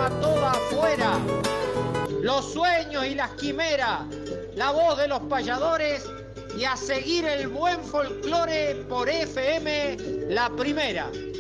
a toda afuera. Los sueños y las quimeras, la voz de los payadores y a seguir el buen folclore por FM La Primera.